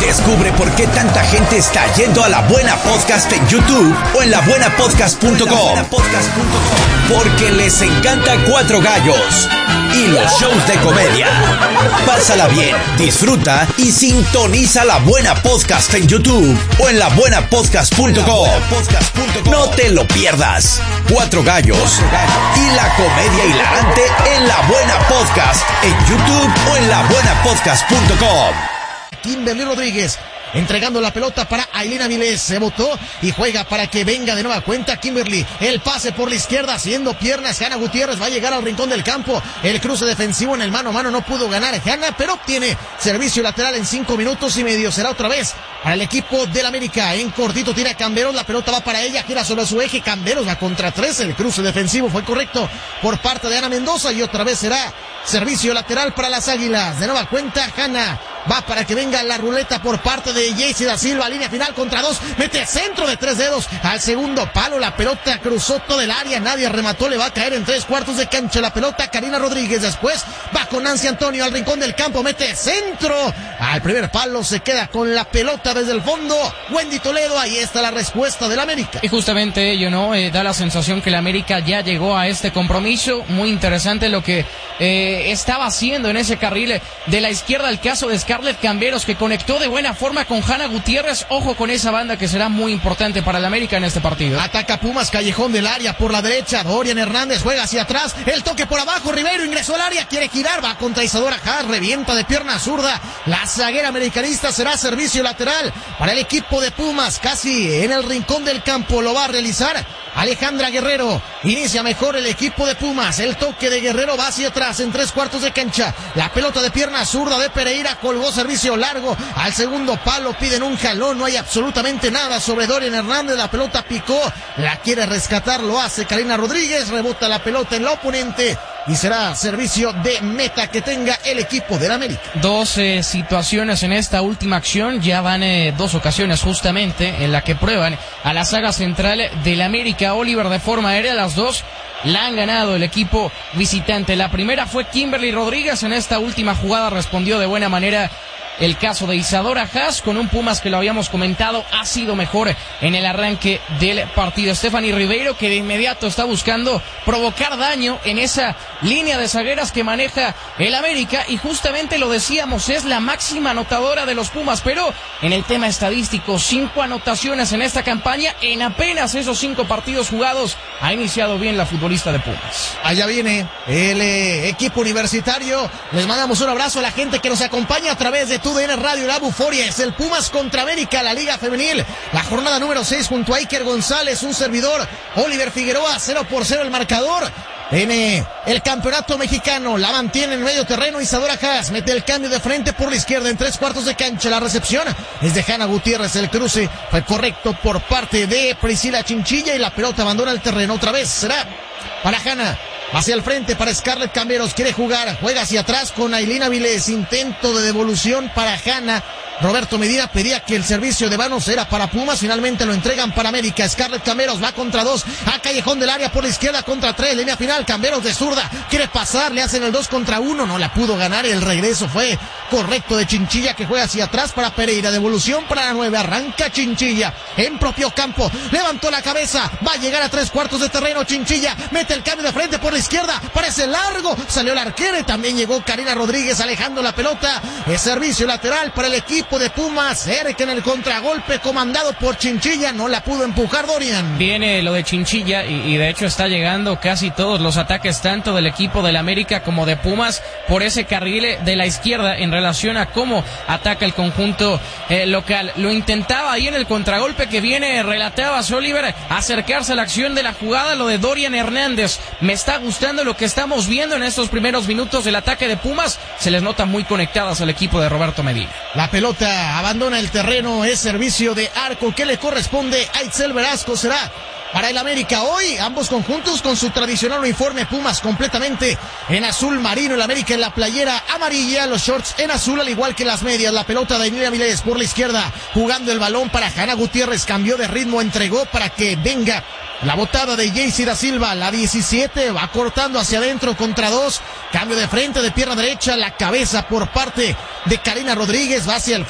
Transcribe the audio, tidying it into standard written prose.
Descubre por qué tanta gente está yendo a La Buena Podcast en YouTube o en labuenapodcast.com. Porque les encanta Cuatro Gallos y los shows de comedia. Pásala bien, disfruta y sintoniza La Buena Podcast en YouTube o en labuenapodcast.com. No te lo pierdas. Cuatro Gallos y la comedia hilarante en La Buena Podcast en YouTube o en labuenapodcast.com. Kimberly Rodríguez entregando la pelota para Ailina Vilés, se botó y juega para que venga de nueva cuenta Kimberly, el pase por la izquierda haciendo piernas, Hanna Gutiérrez va a llegar al rincón del campo, el cruce defensivo en el mano a mano no pudo ganar Hanna, pero obtiene servicio lateral en 5 minutos y medio, será otra vez para el equipo del América, en cortito tira Camberos, la pelota va para ella, gira sobre su eje, Camberos va contra 3, el cruce defensivo fue correcto por parte de Ana Mendoza y otra vez será servicio lateral para las Águilas, de nueva cuenta Hanna va para que venga la ruleta por parte de Jaycee da Silva, línea final contra 2, mete centro de 3 dedos al segundo palo, la pelota cruzó todo el área, nadie remató, le va a caer en 3/4 de cancha la pelota, Karina Rodríguez después va con Nancy Antonio al rincón del campo, mete centro al primer palo, se queda con la pelota desde el fondo, Wendy Toledo, ahí está la respuesta del América. Y justamente ello, ¿no? Da la sensación que el América ya llegó a este compromiso, muy interesante lo que estaba haciendo en ese carril de la izquierda, el caso de Scarlett Camberos, que conectó de buena forma con Hanna Gutiérrez. Ojo con esa banda que será muy importante para el América en este partido. Ataca Pumas, callejón del área por la derecha, Dorian Hernández juega hacia atrás, el toque por abajo, Ribeiro ingresó al área, quiere girar, va contra Isadora Haas, revienta de pierna zurda, la zaguera americanista, será servicio lateral para el equipo de Pumas, casi en el rincón del campo, lo va a realizar Alejandra Guerrero, inicia mejor el equipo de Pumas, el toque de Guerrero va hacia atrás en 3/4 de cancha, la pelota de pierna zurda de Pereira, colgó servicio largo al segundo palo, piden un jalón, no hay absolutamente nada sobre Dorian Hernández, la pelota picó, la quiere rescatar, lo hace Karina Rodríguez, rebota la pelota en la oponente y será servicio de meta que tenga el equipo del América. 12 situaciones en esta última acción, ya van 2 ocasiones justamente en la que prueban a la saga central del América, Oliver de forma aérea, las 2 la han ganado el equipo visitante. La primera fue Kimberly Rodríguez, en esta última jugada respondió de buena manera el caso de Isadora Haas, con un Pumas que lo habíamos comentado, ha sido mejor en el arranque del partido. Stephanie Ribeiro, que de inmediato está buscando provocar daño en esa línea de zagueras que maneja el América, y justamente lo decíamos, es la máxima anotadora de los Pumas, pero en el tema estadístico, 5 anotaciones en esta campaña, en apenas esos 5 partidos jugados, ha iniciado bien la futbolista de Pumas. Allá viene el equipo universitario, les mandamos un abrazo a la gente que nos acompaña a través de TUDN Radio, la Buforia, es el Pumas contra América, la Liga Femenil, la jornada número 6 junto a Iker González, un servidor, Oliver Figueroa, 0-0 el marcador. En el campeonato mexicano, la mantiene en medio terreno Isadora Haas, mete el cambio de frente por la izquierda en 3/4 de cancha, la recepción es de Hanna Gutiérrez, el cruce fue correcto por parte de Priscila Chinchilla y la pelota abandona el terreno, otra vez será para Hanna, hacia el frente para Scarlett Camberos, quiere jugar, juega hacia atrás con Ailina Vilés, intento de devolución para Hanna, Roberto Medina pedía que el servicio de manos era para Pumas, finalmente lo entregan para América, Scarlett Camberos va contra 2, a callejón del área por la izquierda contra 3, línea final, Camberos de zurda, quiere pasar, le hacen el 2 contra 1, no la pudo ganar, el regreso fue correcto de Chinchilla que juega hacia atrás para Pereira, devolución para la 9, arranca Chinchilla en propio campo, levantó la cabeza, va a llegar a 3/4 de terreno, Chinchilla mete el cambio de frente por la izquierda, parece largo, salió la arquera y también llegó Karina Rodríguez alejando la pelota, es servicio lateral para el equipo de Pumas, cerca en el contragolpe comandado por Chinchilla, no la pudo empujar Dorian. Viene lo de Chinchilla y de hecho está llegando casi todos los ataques tanto del equipo del América como de Pumas por ese carril de la izquierda en relación a cómo ataca el conjunto local. Lo intentaba ahí en el contragolpe que viene, relataba Oliver, acercarse a la acción de la jugada, lo de Dorian Hernández. Me está gustando lo que estamos viendo en estos primeros minutos del ataque de Pumas, se les nota muy conectadas al equipo de Roberto Medina. La pelota abandona el terreno, es servicio de arco que le corresponde a Itzel Velasco, será para el América. Hoy ambos conjuntos con su tradicional uniforme, Pumas completamente en azul marino, el América en la playera amarilla, los shorts en azul al igual que las medias. La pelota de Emilia Vilés por la izquierda, jugando el balón para Hanna Gutiérrez, cambió de ritmo, entregó para que venga la botada de Jaycee da Silva, la 17, va cortando hacia adentro contra 2, cambio de frente de pierna derecha, la cabeza por parte de Karina Rodríguez, va hacia el